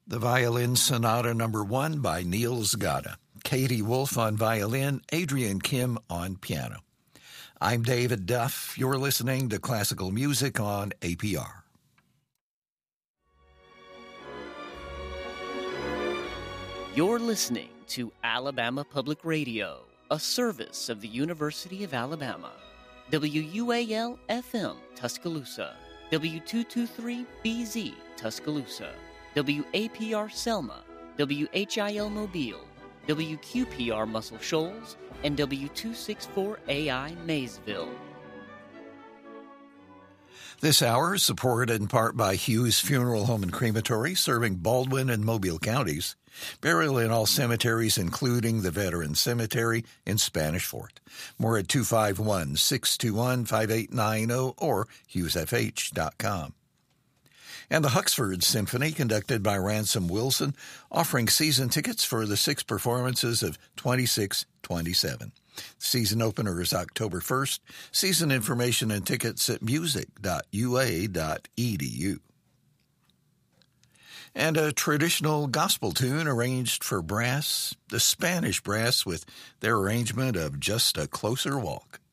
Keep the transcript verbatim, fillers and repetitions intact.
The Violin Sonata Number One by Niels Gade. Katie Wolf on violin, Adrian Kim on piano. I'm David Duff. You're listening to classical music on A P R. You're listening to Alabama Public Radio, a service of the University of Alabama. W U A L F M, Tuscaloosa. W two twenty-three B Z, Tuscaloosa. W A P R Selma, W H I L Mobile, W Q P R Muscle Shoals, and W two sixty-four A I Maysville. This hour is supported in part by Hughes Funeral Home and Crematory, serving Baldwin and Mobile counties. Burial in all cemeteries, including the Veterans Cemetery in Spanish Fort. More at two five one, six two one, five eight nine zero or hughes f h dot com. And the Huxford Symphony, conducted by Ransom Wilson, offering season tickets for the six performances of twenty-six twenty-seven. Season opener is October first. Season information and tickets at music dot u a dot e d u. And a traditional gospel tune arranged for brass, the Spanish Brass, with their arrangement of Just a Closer Walk.